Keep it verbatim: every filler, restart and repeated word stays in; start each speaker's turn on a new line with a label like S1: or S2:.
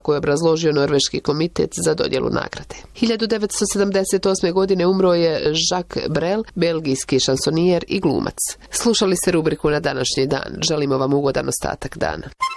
S1: koje je obrazložio Norveški komitet za dodjelu nagrade. hiljadu devetsto sedamdeset osme. godine umro je Jacques Brel, belgijski šansonijer i glumac. Slušali ste rubriku Na današnji dan. Želimo vam ugodan ostatak dana.